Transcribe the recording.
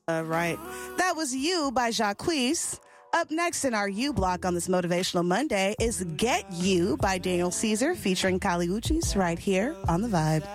Right. That was You by Jacquees. Up next in our You block on this Motivational Monday is Get You by Daniel Caesar featuring Kali Uchis right here on The Vibe.